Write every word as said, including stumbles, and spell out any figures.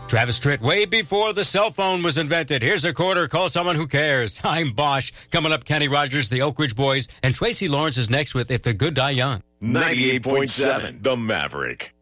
Travis Tritt, way before the cell phone was invented. Here's a quarter. Call someone who cares. I'm Bosch. Coming up, Kenny Rogers, the Oak Ridge Boys, and Tracy Lawrence is next with If the Good Die Young. ninety-eight point seven, The Maverick.